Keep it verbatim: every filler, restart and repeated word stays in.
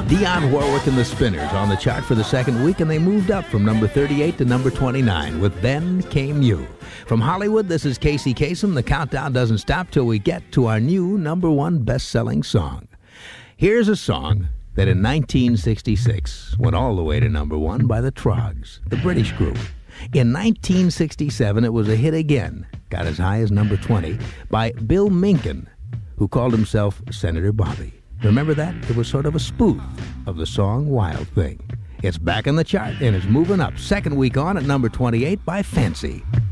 Dionne Warwick and the Spinners on the chart for the second week, and they moved up from number thirty-eight to number twenty-nine with Then Came You. From Hollywood, this is Casey Kasem. The countdown doesn't stop till we get to our new number one best-selling song. Here's a song that in nineteen sixty-six went all the way to number one by the Troggs, the British group. In nineteen sixty-seven, it was a hit again, got as high as number twenty, by Bill Minkin, who called himself Senator Bobby. Remember that? It was sort of a spoof of the song Wild Thing. It's back in the chart and it's moving up. Second week on at number twenty-eight by Fancy.